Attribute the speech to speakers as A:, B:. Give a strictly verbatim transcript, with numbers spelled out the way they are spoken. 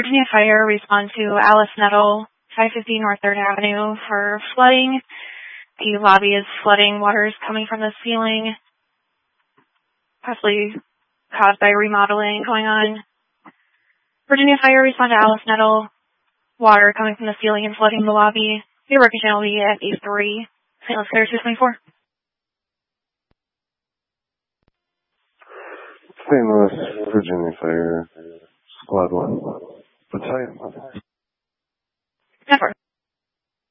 A: Virginia Fire, respond to Alice Nettle, five fifty North third Avenue for flooding. The lobby is flooding. Water is coming from the ceiling, possibly caused by remodeling going on. Virginia Fire, respond to Alice Nettle. Water coming from the ceiling and flooding the lobby. Your working channel will be at A three. Saint Louis Clear two twenty-four.
B: Saint Louis, Virginia Fire, Squad one. Battalion one.